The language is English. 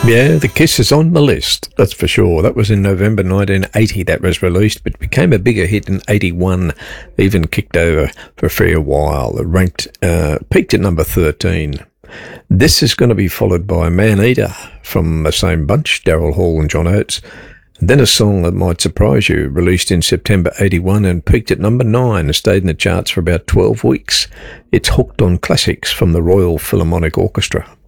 Yeah, The Kiss is on the list, that's for sure. That was in November 1980 that was released, but became a bigger hit in 81, even kicked over for a fair while. It peaked at number 13. This is going to be followed by Man Eater from the same bunch, Daryl Hall and John Oates. And then a song that might surprise you, released in September 81 and peaked at number 9 and stayed in the charts for about 12 weeks. It's Hooked on Classics from the Royal Philharmonic Orchestra.